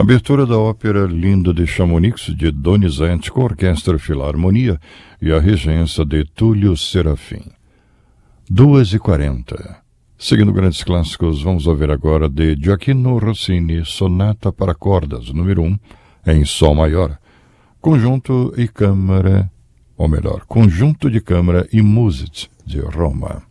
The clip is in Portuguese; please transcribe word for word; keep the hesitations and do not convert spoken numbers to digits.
Abertura da ópera Linda de Chamonix, de Donizetti, com a Orquestra Filarmonia e a regência de Túlio Serafim. duas e quarenta. Seguindo grandes clássicos, vamos ouvir agora de Gioachino Rossini, Sonata para Cordas, número um, em Sol maior. Conjunto e câmara, ou melhor, Conjunto de Câmara e Música de Roma.